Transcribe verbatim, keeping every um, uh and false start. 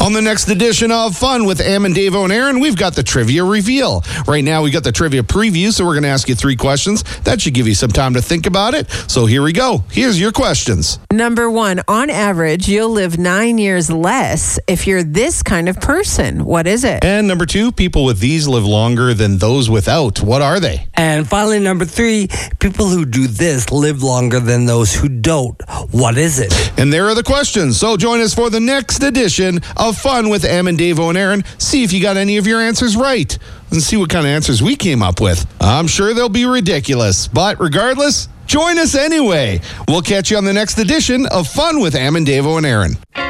On the next edition of Fun with Am and Davo and Aaron, we've got the trivia reveal. Right now, we got the trivia preview, so we're going to ask you three questions. That should give you some time to think about it. So here we go. Here's your questions. Number one, on average, you'll live nine years less if you're this kind of person. What is it? And number two, people with these live longer than those without. What are they? And finally, number three, people who do this live longer than those who don't. What is it? And there are the questions. So join us for the next edition of Fun with Am and Davo and Aaron. See if you got any of your answers right and see what kind of answers we came up with. I'm sure they'll be ridiculous, but regardless, join us anyway. We'll catch you on the next edition of Fun with Am and Davo and Aaron.